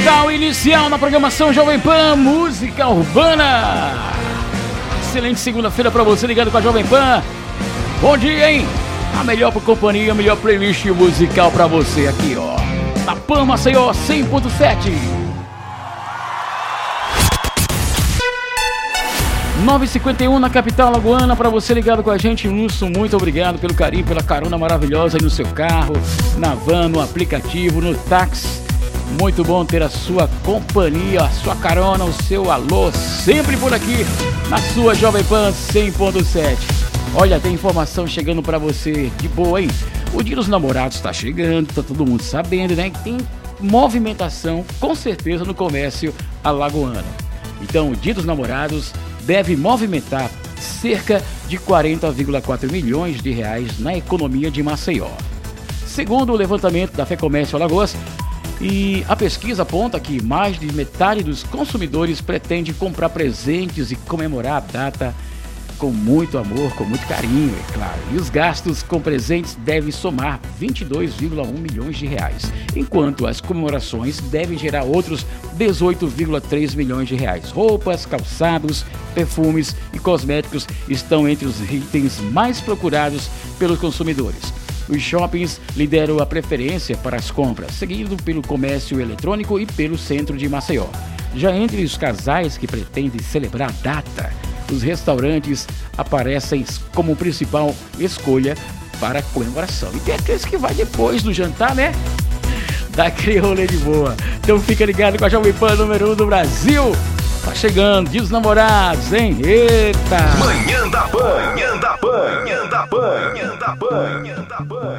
musical inicial na programação Jovem Pan, música urbana. Excelente segunda-feira pra você ligado com a Jovem Pan. Bom dia, hein? A melhor companhia, a melhor playlist musical pra você aqui, ó. Na Pan Maceió 100.7. 9h51 na capital alagoana, para você ligado com a gente, Wilson, muito obrigado pelo carinho, pela carona maravilhosa aí no seu carro, na van, no aplicativo, no táxi. Muito bom ter a sua companhia, a sua carona, o seu alô, sempre por aqui, na sua Jovem Pan 100.7. Olha, tem informação chegando para você de boa, hein? O Dia dos Namorados tá chegando, tá todo mundo sabendo, né? Tem movimentação, com certeza, no comércio alagoano. Então, o Dia dos Namorados deve movimentar cerca de 40,4 milhões de reais na economia de Maceió. Segundo o levantamento da FEComércio Alagoas, e a pesquisa aponta que mais de metade dos consumidores pretende comprar presentes e comemorar a data com muito amor, com muito carinho, é claro. E os gastos com presentes devem somar 22,1 milhões de reais, enquanto as comemorações devem gerar outros 18,3 milhões de reais. Roupas, calçados, perfumes e cosméticos estão entre os itens mais procurados pelos consumidores. Os shoppings lideram a preferência para as compras, seguido pelo comércio eletrônico e pelo centro de Maceió. Já entre os casais que pretendem celebrar a data, os restaurantes aparecem como principal escolha para a comemoração. E tem aqueles que vai depois do jantar, né? Daquele rolê de boa. Então fica ligado com a Jovem Pan número 1 do Brasil. Tá chegando, Dia dos Namorados, hein? Eita! Manhã da Pan, manhã da Pan, manhã da Pan, manhã da Pan, manhã da Pan.